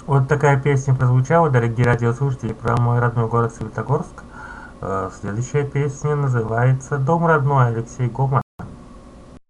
Вот такая песня прозвучала, дорогие радиослушатели, про мой родной город Светогорск. Следующая песня называется «Дом родной», Алексей Гоман.